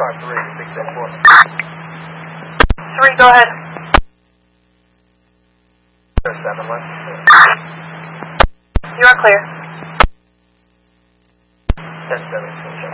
3, go ahead. 7 left. You are clear. 10-7,